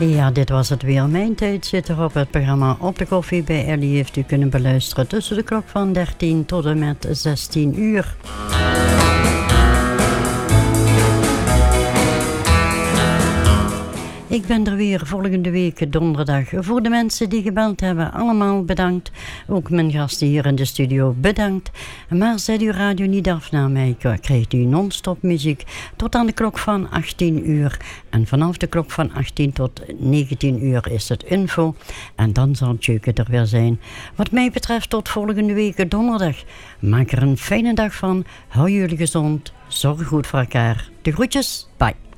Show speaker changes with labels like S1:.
S1: Ja, dit was het weer. Mijn tijd zit er op het programma Op de Koffie bij Ellie. Heeft u kunnen beluisteren tussen de klok van 13 tot en met 16 uur. Ik ben er weer volgende week donderdag. Voor de mensen die gebeld hebben, allemaal bedankt. Ook mijn gasten hier in de studio, bedankt. Maar zet uw radio niet af naar mij. Krijgt u non-stop muziek tot aan de klok van 18 uur. En vanaf de klok van 18 tot 19 uur is het info. En dan zal Tjeuke er weer zijn. Wat mij betreft tot volgende week donderdag. Maak er een fijne dag van. Hou jullie gezond. Zorg goed voor elkaar. De groetjes. Bye.